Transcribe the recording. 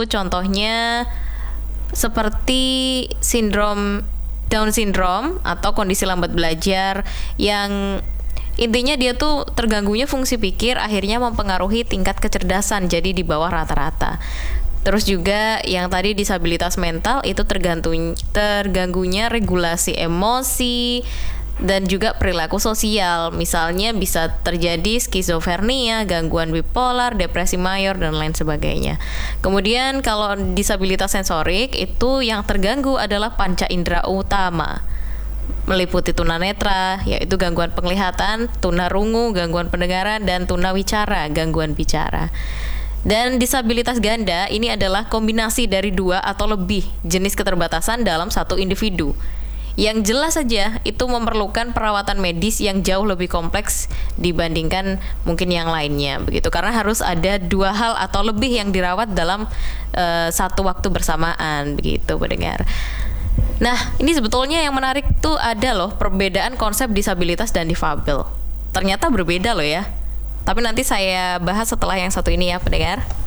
itu contohnya seperti sindrom Down syndrome atau kondisi lambat belajar yang intinya dia tuh terganggunya fungsi pikir akhirnya mempengaruhi tingkat kecerdasan jadi di bawah rata-rata. Terus juga yang tadi disabilitas mental itu terganggunya regulasi emosi dan juga perilaku sosial. Misalnya bisa terjadi skizofrenia, gangguan bipolar, depresi mayor dan lain sebagainya. Kemudian kalau disabilitas sensorik itu yang terganggu adalah panca indera utama, meliputi tunanetra yaitu gangguan penglihatan, tunarungu gangguan pendengaran dan tunawicara gangguan bicara. Dan disabilitas ganda ini adalah kombinasi dari 2 atau lebih jenis keterbatasan dalam satu individu. Yang jelas saja itu memerlukan perawatan medis yang jauh lebih kompleks dibandingkan mungkin yang lainnya begitu, karena harus ada 2 hal atau lebih yang dirawat dalam satu waktu bersamaan begitu pendengar. Nah, ini sebetulnya yang menarik tuh ada loh perbedaan konsep disabilitas dan difabel. Ternyata berbeda loh ya. Tapi nanti saya bahas setelah yang satu ini ya pendengar.